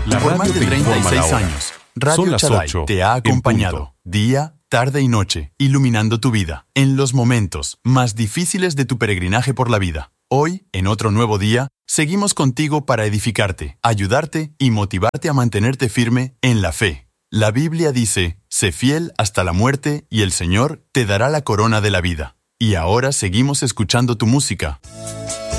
Por más de 36 años, Radio Shaddai te ha acompañado día, tarde y noche, iluminando tu vida en los momentos más difíciles de tu peregrinaje por la vida. Hoy, en otro nuevo día, seguimos contigo para edificarte, ayudarte y motivarte a mantenerte firme en la fe. La Biblia dice, sé fiel hasta la muerte y el Señor te dará la corona de la vida. Y ahora seguimos escuchando tu música.